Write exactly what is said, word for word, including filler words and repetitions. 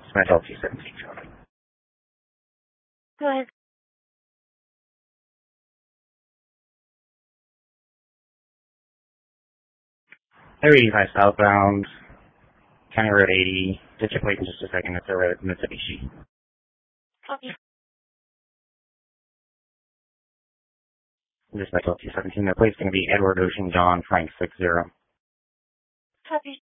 Smash L two seventeen, Charlie. Go ahead. Highway eighty-five southbound, County Road eighty. Just wait in just a second. It's over at Mitsubishi. Copy. Dispatch L two seventeen. The plate's going to be Edward Ocean John Frank six zero. Copy.